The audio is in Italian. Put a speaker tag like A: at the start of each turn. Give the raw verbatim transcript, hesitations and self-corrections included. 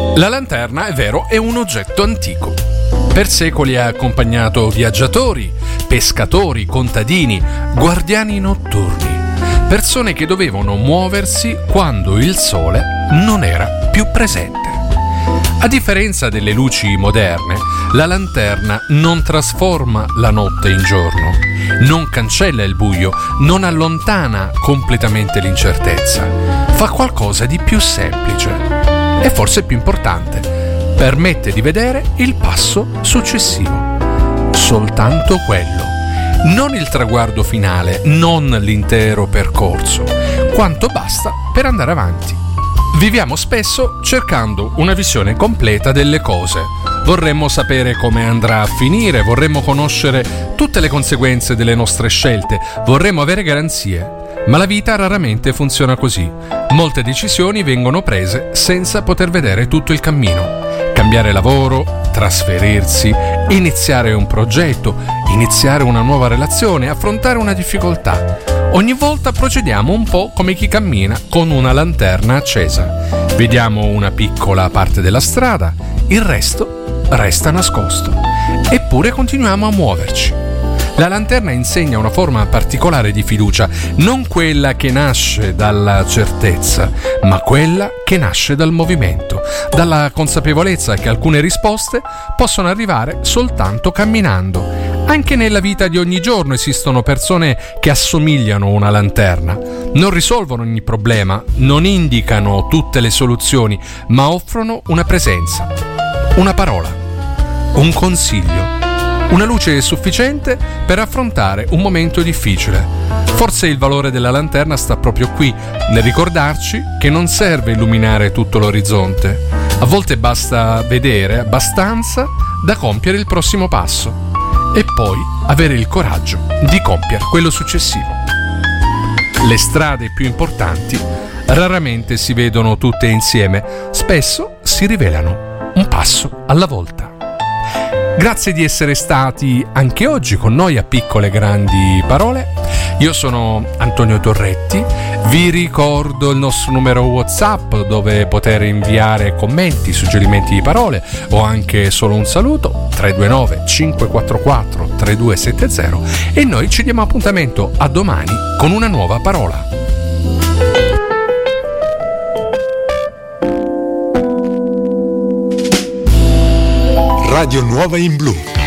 A: La lanterna, è vero, è un oggetto antico. Per secoli ha accompagnato viaggiatori, pescatori, contadini, guardiani notturni, persone che dovevano muoversi quando il sole non era più presente. A differenza delle luci moderne, la lanterna non trasforma la notte in giorno, non cancella il buio, non allontana completamente l'incertezza. Fa qualcosa di più semplice e forse più importante. Permette di vedere il passo successivo. Soltanto quello. Non il traguardo finale, non l'intero percorso, quanto basta per andare avanti. Viviamo spesso cercando una visione completa delle cose. Vorremmo sapere come andrà a finire, vorremmo conoscere tutte le conseguenze delle nostre scelte, vorremmo avere garanzie. Ma la vita raramente funziona così. Molte decisioni vengono prese senza poter vedere tutto il cammino. Cambiare lavoro, trasferirsi, iniziare un progetto, iniziare una nuova relazione, affrontare una difficoltà. Ogni volta procediamo un po' come chi cammina con una lanterna accesa. Vediamo una piccola parte della strada, il resto resta nascosto. Eppure continuiamo a muoverci. La lanterna insegna una forma particolare di fiducia, non quella che nasce dalla certezza, ma quella che nasce dal movimento, dalla consapevolezza che alcune risposte possono arrivare soltanto camminando. Anche nella vita di ogni giorno esistono persone che assomigliano a una lanterna. Non risolvono ogni problema, non indicano tutte le soluzioni, ma offrono una presenza, una parola, un consiglio. Una luce sufficiente per affrontare un momento difficile. Forse il valore della lanterna sta proprio qui, nel ricordarci che non serve illuminare tutto l'orizzonte. A volte basta vedere abbastanza da compiere il prossimo passo e poi avere il coraggio di compiere quello successivo. Le strade più importanti raramente si vedono tutte insieme, spesso si rivelano un passo alla volta. Grazie di essere stati anche oggi con noi a Piccole Grandi Parole. Io sono Antonio Torretti, vi ricordo il nostro numero WhatsApp dove poter inviare commenti, suggerimenti di parole o anche solo un saluto, tre due nove cinque quattro quattro tre due sette zero, e noi ci diamo appuntamento a domani con una nuova parola.
B: Radio Nuova in Blu.